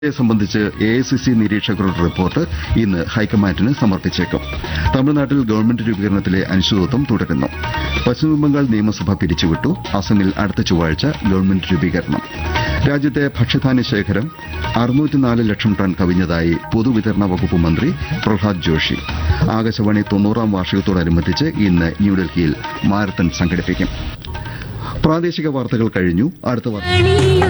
സംബന്ധിച്ച് AICC നിരീക്ഷകരുടെ report ഇന്ന് ഹൈക്കമാൻഡിന് സമർപ്പിച്ചേക്കും. തമിഴ്നാട്ടിൽ ഗവൺമെന്റ് രൂപീകരണത്തിലെ അനിശ്ചിതത്വം തുടരുന്നു. പശ്ചിമബംഗാൾ നിയമസഭ പിരിച്ചുവിട്ടു. അസമിൽ അടുത്ത ചൊവ്വാഴ്ച ഗവൺമെന്റ് രൂപീകരണം. രാജ്യത്തെ ഭക്ഷ്യധാന്യ ശേഖരം 604 ലക്ഷം ടൺ കവിഞ്ഞതായി പൊതുവിതരണ വകുപ്പ് മന്ത്രി പ്രഹ്ലാദ് ജോഷി. ആകാശവാണി 90-ാം വാർഷികത്തോടനുബന്ധിച്ച് ഇന്ന് ന്യൂഡൽഹിയിൽ മാരത്തൺ സംഘടിപ്പിക്കും. പ്രാദേശിക വാർത്തകൾ കഴിഞ്ഞു. അടുത്ത വാർത്ത